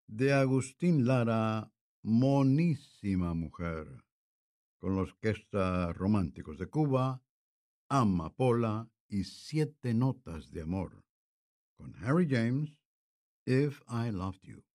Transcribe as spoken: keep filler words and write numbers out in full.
De Agustín Lara, Monísima Mujer, con la Orquesta Románticos de Cuba, Amapola y Siete Notas de Amor, con Harry James, If I Loved You.